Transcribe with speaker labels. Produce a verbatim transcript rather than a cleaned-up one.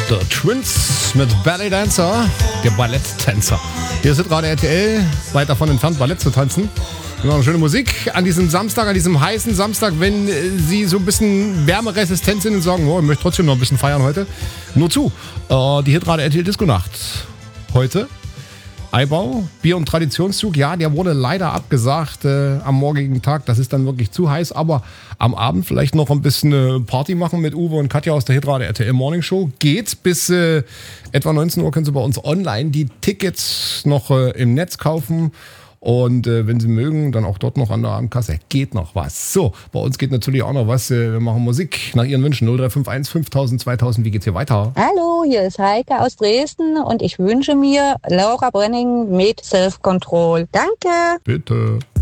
Speaker 1: The Twins mit Ballet Dancer, der Balletttänzer. Hier ist gerade R T L, weit davon entfernt, Ballett zu tanzen. Wir machen schöne Musik an diesem Samstag, an diesem heißen Samstag, wenn Sie so ein bisschen wärmeresistent sind und sagen, oh, ich möchte trotzdem noch ein bisschen feiern heute. Nur zu, äh, die Hitrate R T L Disco Nacht. Heute Eibau, Bier- und Traditionszug, ja, der wurde leider abgesagt äh, am morgigen Tag. Das ist dann wirklich zu heiß, aber am Abend vielleicht noch ein bisschen äh, Party machen mit Uwe und Katja aus der Hitrate R T L Morning Show. Geht bis äh, etwa neunzehn Uhr, können Sie bei uns online die Tickets noch äh, im Netz kaufen. Und äh, wenn Sie mögen, dann auch dort noch an der Abendkasse. Geht noch was. So, bei uns geht natürlich auch noch was. Äh, wir machen Musik nach Ihren Wünschen. null drei fünf eins fünftausend zweitausend. Wie geht's hier weiter?
Speaker 2: Hallo, hier ist Heike aus Dresden und ich wünsche mir Laura Brenning mit Self Control. Danke.
Speaker 1: Bitte.